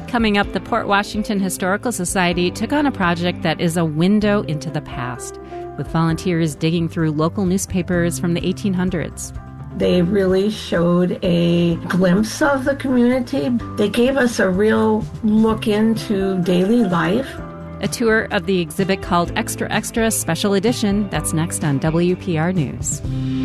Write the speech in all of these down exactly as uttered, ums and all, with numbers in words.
Coming up, the Port Washington Historical Society took on a project that is a window into the past, with volunteers digging through local newspapers from the eighteen hundreds. They really showed a glimpse of the community. They gave us a real look into daily life. A tour of the exhibit called Extra Extra Special Edition. That's next on W P R News.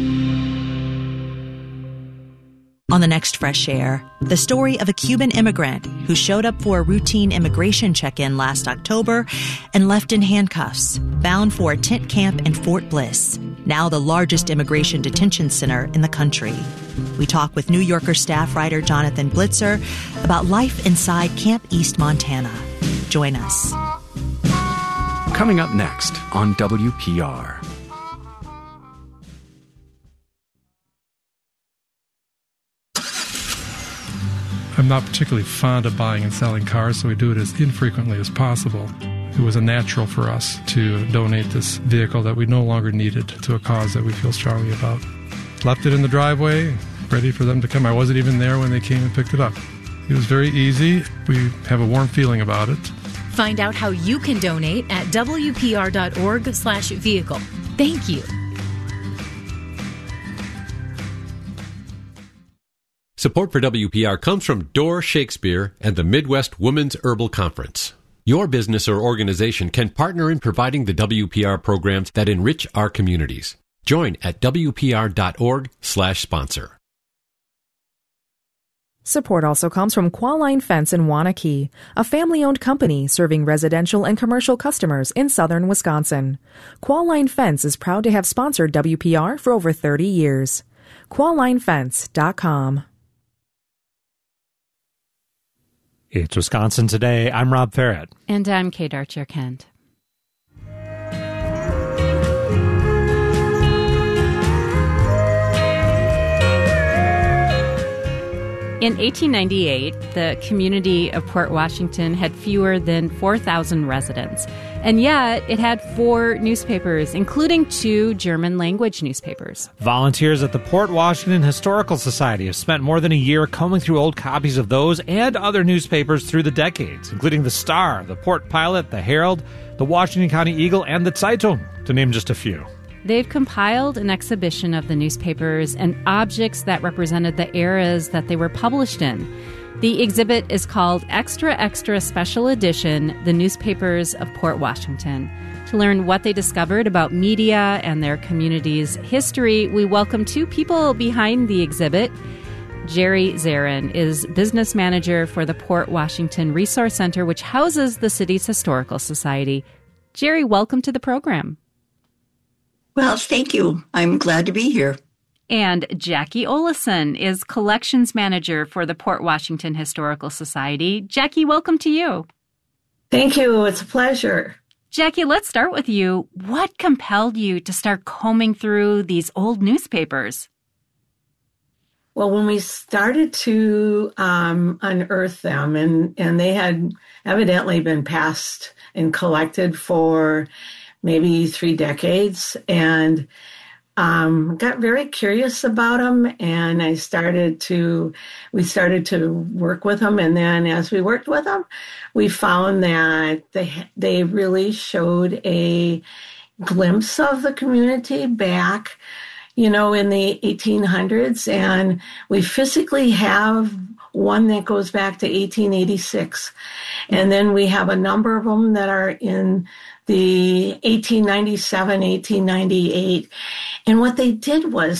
On the next Fresh Air, the story of a Cuban immigrant who showed up for a routine immigration check-in last October and left in handcuffs, bound for a tent camp in Fort Bliss, now the largest immigration detention center in the country. We talk with New Yorker staff writer Jonathan Blitzer about life inside Camp East, Montana. Join us. Coming up next on W P R. I'm not particularly fond of buying and selling cars, so we do it as infrequently as possible. It was a natural for us to donate this vehicle that we no longer needed to a cause that we feel strongly about. Left it in the driveway, ready for them to come. I wasn't even there when they came and picked it up. It was very easy. We have a warm feeling about it. Find out how you can donate at W P R dot org slash vehicle. Thank you. Support for W P R comes from Door Shakespeare and the Midwest Women's Herbal Conference. Your business or organization can partner in providing the W P R programs that enrich our communities. Join at W P R dot org slash sponsor. Support also comes from Qualine Fence in Waunakee, a family-owned company serving residential and commercial customers in southern Wisconsin. Qualine Fence is proud to have sponsored W P R for over thirty years. qualine fence dot com. It's Wisconsin Today. I'm Rob Farrett. And I'm Kate Archer-Kent. In eighteen ninety-eight, the community of Port Washington had fewer than four thousand residents, and yet it had four newspapers, including two German-language newspapers. Volunteers at the Port Washington Historical Society have spent more than a year combing through old copies of those and other newspapers through the decades, including the Star, the Port Pilot, the Herald, the Washington County Eagle, and the Zeitung, to name just a few. They've compiled an exhibition of the newspapers and objects that represented the eras that they were published in. The exhibit is called Extra Extra Special Edition, The Newspapers of Port Washington. To learn what they discovered about media and their community's history, we welcome two people behind the exhibit. Jerry Zarin is business manager for the Port Washington Resource Center, which houses the city's historical society. Jerry, welcome to the program. Well, thank you. I'm glad to be here. And Jackie Olison is collections manager for the Port Washington Historical Society. Jackie, welcome to you. Thank you. It's a pleasure. Jackie, let's start with you. What compelled you to start combing through these old newspapers? Well, when we started to um, unearth them, and, and they had evidently been passed and collected for maybe three decades, and um, got very curious about them. And I started to, we started to work with them. And then as we worked with them, we found that they, they really showed a glimpse of the community back, you know, in the eighteen hundreds. And we physically have one that goes back to eighteen eighty-six. And then we have a number of them that are in the eighteen ninety-seven, eighteen ninety-eight. And what they did was